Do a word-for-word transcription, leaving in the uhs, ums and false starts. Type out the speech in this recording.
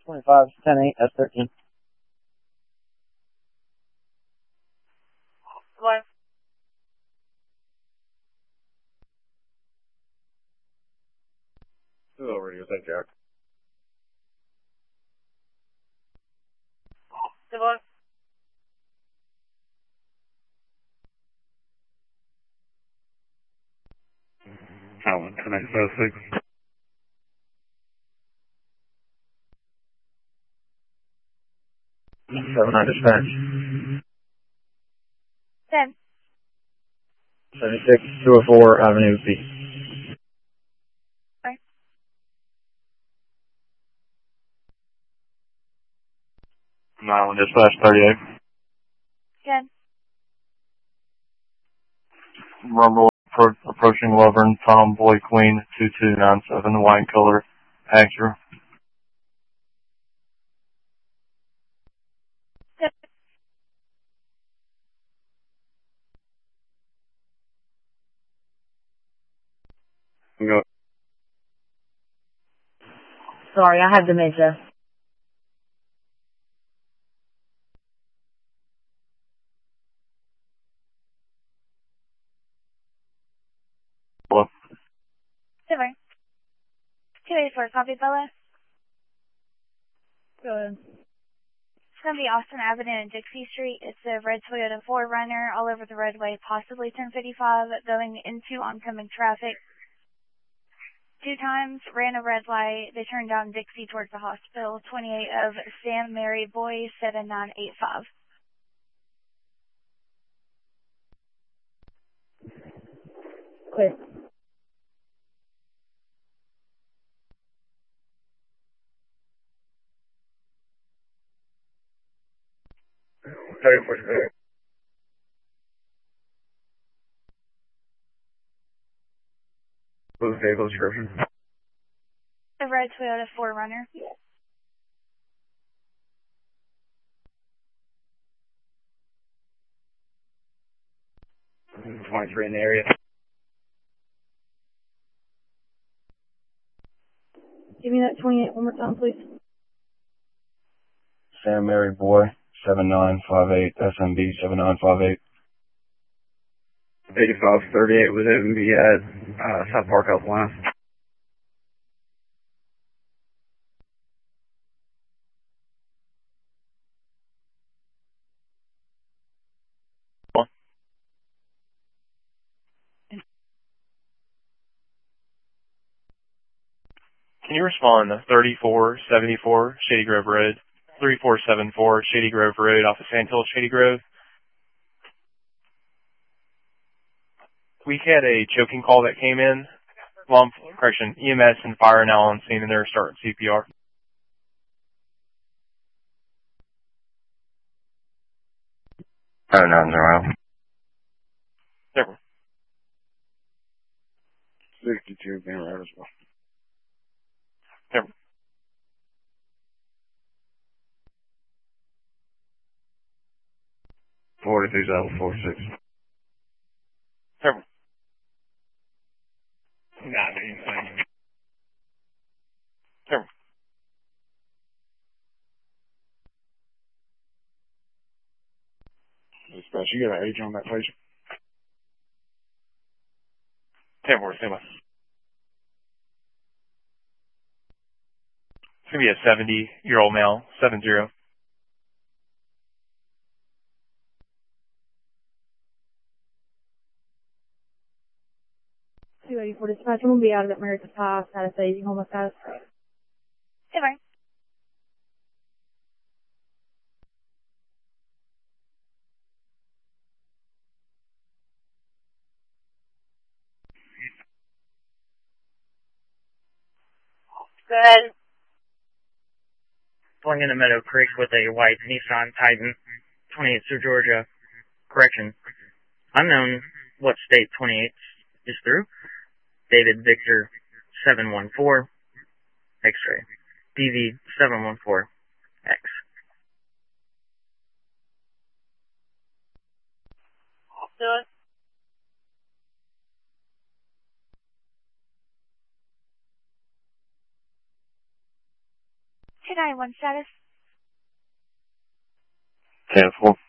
twenty-five, ten eight, S thirteen. What? This is over to you. Thank you. The what? Allen, ten eight, five six. seven nine dispatch. ten. seventy-six, two oh four, Avenue B. Right. Allen, dispatch thirty-eight. ten. Rumble appro approaching Lovern, Tomboy Queen, two two nine seven, white color, Acura. Go. Sorry, I have dementia. Hello. Silver. two eighty-four, copy, fella. Go ahead. It's going to be Austin Avenue and Dixie Street. It's a red Toyota four runner all over the roadway, possibly ten fifty-five, going into oncoming traffic. Two times, ran a red light. They turned down Dixie towards the hospital. twenty-eight of Sam Mary Boy, seven nine eight five. Clear. thirty-four, thirty. What's the vehicle description? A red Toyota four runner. twenty-three in the area. Give me that twenty-eight one more time, please. Sam Mary Boy, seven nine five eight, S M B seven nine five eight. eighty-five thirty-eight with M B at uh, South Park, Health Line. Can you respond to thirty-four seventy-four Shady Grove Road, thirty-four seventy-four Shady Grove Road off of Sand Hill, Shady Grove? We had a choking call that came in. Well, correction, E M S and fire are now on scene and they're starting C P R. Oh, nine zero. Never. sixty-two being right as well. Never. forty-two seven forty-six. Never. Not anything. Never. Dispatch, you got an age on that patient? ten four, stand by. It's going to be a seventy-year-old male, seven zero. two eighty-four dispatch. I'm going to be out of America's Pie, status aging, homeless status. Silver. Go ahead. Pulling into Meadow Creek with a white Nissan Titan, twenty-eight through Georgia. Correction. Unknown what state twenty-eight is through. David Victor seven one four, X-ray. D V seven one four, X. Do it. nine one status. ten four.